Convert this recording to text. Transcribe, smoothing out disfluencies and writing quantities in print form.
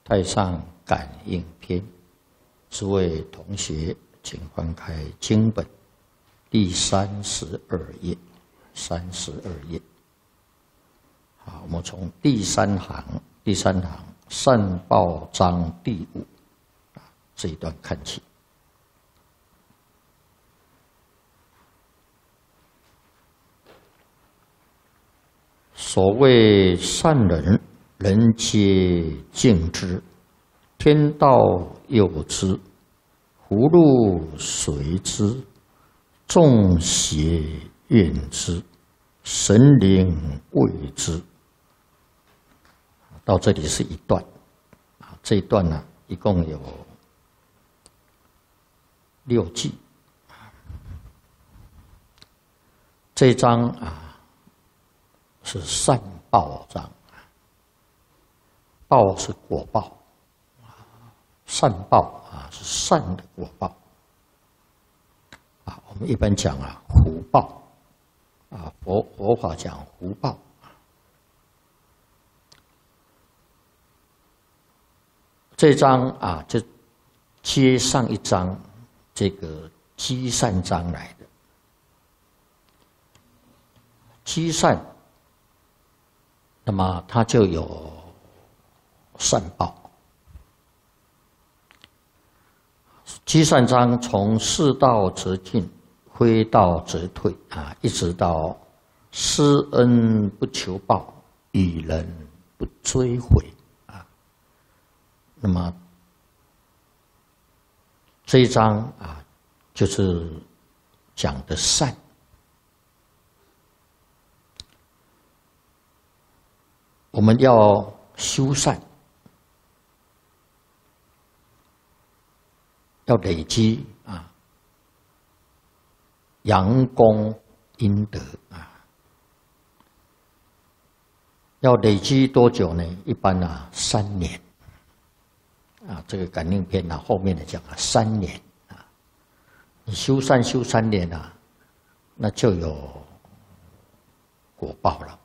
太上感应篇，诸位同学，请翻开经本第32页。好，我们从第三行善报章第5这一段看起。所谓善人，人皆敬之，天道佑之，福禄随之，众邪怨之，神灵畏之。到这里是一段，这一段呢，一共有6句。这一章是善报章，报是果报，善报是善的果报。我们一般讲福报，佛法讲福报。这章就接上一章这个积善章来的。积善，那么它就有善报。积善章从世道则进，非道则退一直到施恩不求报，与人不追悔那么这一章就是讲的善。我们要修善，要累积阳功阴德要累积多久呢？一般3年这个感应篇后面的讲3年你修善修3年那就有果报了。